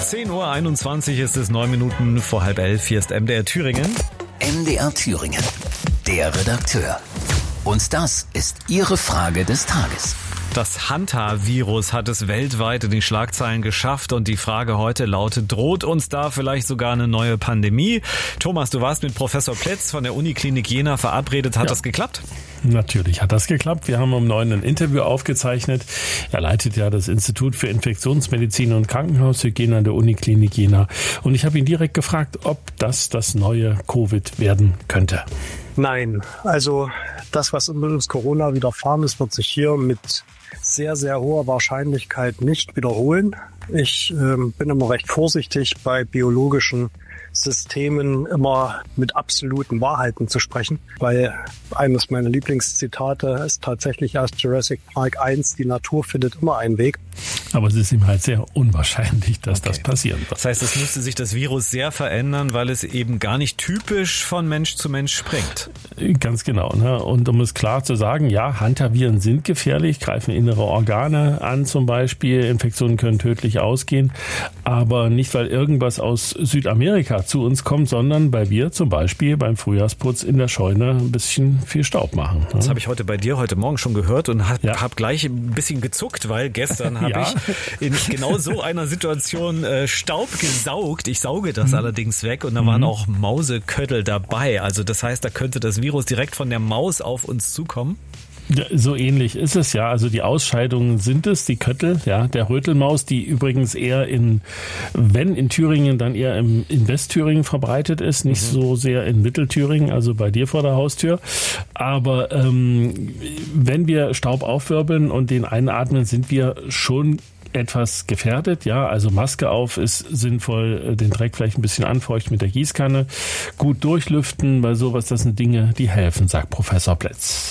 10:21 Uhr ist es, 9 Minuten vor 10:30. Hier ist MDR Thüringen. MDR Thüringen, der Redakteur. Und das ist Ihre Frage des Tages. Das Hanta-Virus hat es weltweit in die Schlagzeilen geschafft und die Frage heute lautet, droht uns da vielleicht sogar eine neue Pandemie? Thomas, du warst mit Professor Pletz von der Uniklinik Jena verabredet. Hat das geklappt? Natürlich hat das geklappt. Wir haben um 9 ein Interview aufgezeichnet. Er leitet ja das Institut für Infektionsmedizin und Krankenhaushygiene an der Uniklinik Jena. Und ich habe ihn direkt gefragt, ob das neue Covid werden könnte. Nein, also das, was uns Corona widerfahren ist, wird sich hier mit sehr, sehr hoher Wahrscheinlichkeit nicht wiederholen. Ich bin immer recht vorsichtig bei biologischen Systemen immer mit absoluten Wahrheiten zu sprechen, weil eines meiner Lieblingszitate ist tatsächlich aus Jurassic Park 1, die Natur findet immer einen Weg. Aber es ist ihm halt sehr unwahrscheinlich, dass das passieren wird. Das heißt, es müsste sich das Virus sehr verändern, weil es eben gar nicht typisch von Mensch zu Mensch springt. Ganz genau. Ne? Und um es klar zu sagen, ja, Hantaviren sind gefährlich, greifen innere Organe an zum Beispiel. Infektionen können tödlich ausgehen. Aber nicht, weil irgendwas aus Südamerika zu uns kommt, sondern weil wir zum Beispiel beim Frühjahrsputz in der Scheune ein bisschen viel Staub machen. Ne? Das habe ich heute Morgen schon gehört und habe gleich ein bisschen gezuckt, weil gestern habe ich in genau so einer Situation Staub gesaugt. Ich sauge das allerdings weg und da waren auch Mauseköttel dabei. Also das heißt, da könnte das Virus direkt von der Maus auf uns zukommen. Ja, so ähnlich ist es ja. Also die Ausscheidungen sind es, die Köttel, ja, der Rötelmaus, die übrigens eher in Thüringen, dann eher in Westthüringen verbreitet ist, nicht so sehr in Mittelthüringen, also bei dir vor der Haustür. Aber wenn wir Staub aufwirbeln und den einatmen, sind wir schon etwas gefährdet, ja, also Maske auf ist sinnvoll, den Dreck vielleicht ein bisschen anfeuchten mit der Gießkanne, gut durchlüften, weil sowas, das sind Dinge, die helfen, sagt Professor Pletz.